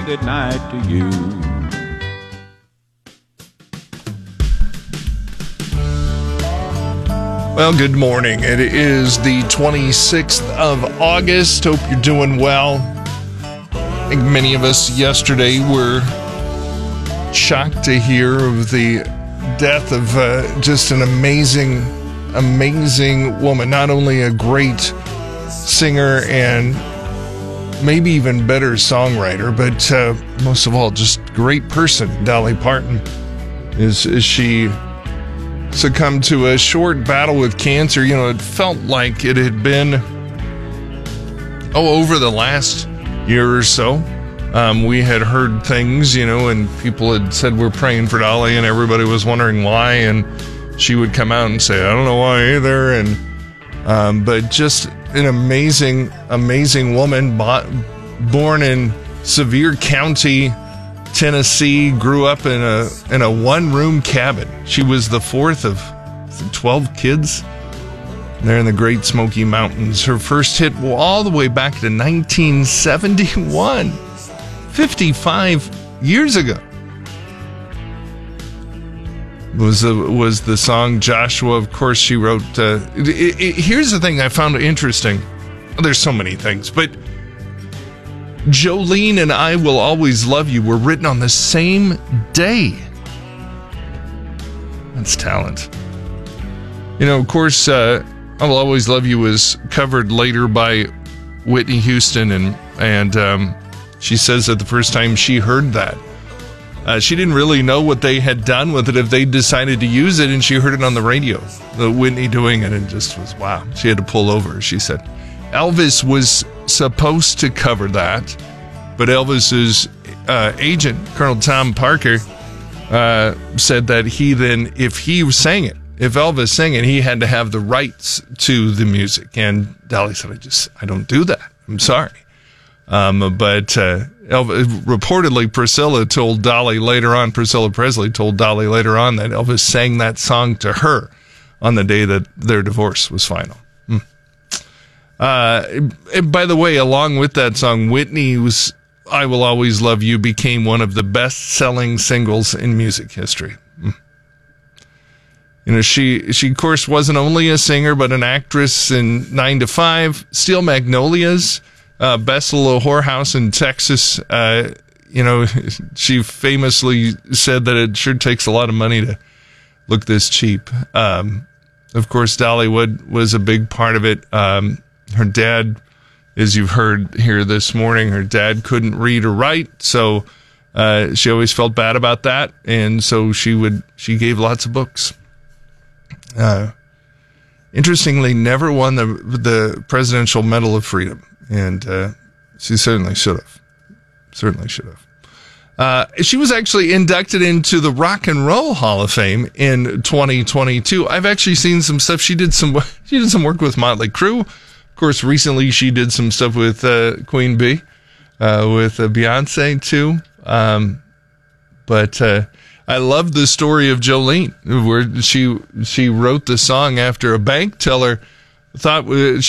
Good night to you. Well, good morning. It is the 26th of August. Hope you're doing well. I think many of us yesterday were shocked to hear of the death of just an amazing woman. Not only a great singer and maybe even better songwriter, but most of all, just great person. Dolly Parton is she succumbed to a short battle with cancer. You know, it felt like it had been over the last year or so. We had heard things, and people had said we're praying for Dolly, and everybody was wondering why, and she would come out and say, I don't know why either. And but just an amazing woman, born in Sevier County, Tennessee, grew up in a one-room cabin. She was the fourth of 12 kids there in the Great Smoky Mountains. Her first hit all the way back to 1971, 55 years ago. Was the song Joshua. Of course, she wrote. Here's the thing I found interesting. There's so many things, but Jolene and I Will Always Love You were written on the same day. That's talent. Of course, I Will Always Love You was covered later by Whitney Houston, and she says that the first time she heard that, she didn't really know what they had done with it if they decided to use it, and she heard it on the radio, Whitney doing it, and just was, wow. She had to pull over, she said. Elvis was supposed to cover that, but Elvis's agent, Colonel Tom Parker, said that if Elvis sang it, he had to have the rights to the music. And Dolly said, I don't do that. I'm sorry. But reportedly, Priscilla Presley told Dolly later on that Elvis sang that song to her on the day that their divorce was final. And by the way, along with that song, Whitney's I Will Always Love You became one of the best-selling singles in music history. She of course wasn't only a singer, but an actress in 9 to 5, Steel Magnolias, Best Little Whorehouse in Texas. She famously said that it sure takes a lot of money to look this cheap. Of course, Dollywood was a big part of it. Her dad, as you've heard here this morning, her dad couldn't read or write, so she always felt bad about that, and so she gave lots of books. Interestingly, never won the Presidential Medal of Freedom, and she certainly should have. She was actually inducted into the Rock and Roll Hall of Fame in 2022. I've actually seen some stuff. She did some work with Motley Crue. Of course, recently she did some stuff with Queen Bee, with Beyonce too. But I love the story of Jolene, where she wrote the song after a bank teller thought